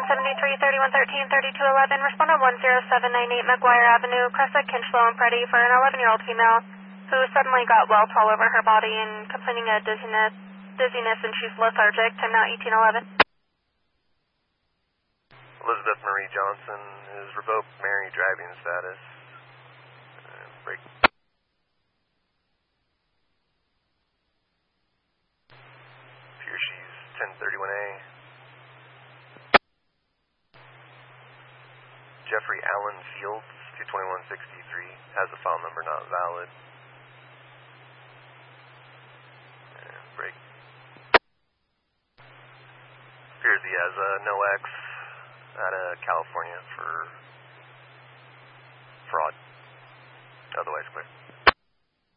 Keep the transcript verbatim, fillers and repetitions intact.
one seventy-three, thirty-one thirteen, thirty-two eleven. Respond on one zero seven nine eight McGuire Avenue, Cressett, Kinchlow, and Preddy for an eleven-year-old female who suddenly got welts all over her body and complaining of dizziness, dizziness and she's lethargic. Time now eighteen eleven. Elizabeth Marie Johnson is revoked Mary driving status. Uh, break. Here she's ten thirty-one A. Jeffrey Allen Fields, two twenty-one sixty-three, has a file number not valid. And break. Appears he has a no X out of California for fraud. Otherwise clear.